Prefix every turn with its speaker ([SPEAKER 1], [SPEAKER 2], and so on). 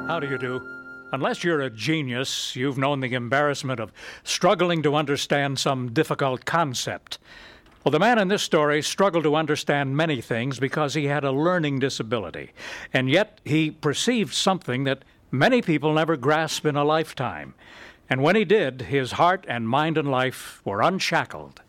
[SPEAKER 1] How do you do? Unless you're a genius, you've known the embarrassment of struggling to understand some difficult concept. Well, the man in this story struggled to understand many things because he had a learning disability, and yet he perceived something that many people never grasp in a lifetime. And when he did, his heart and mind and life were unshackled.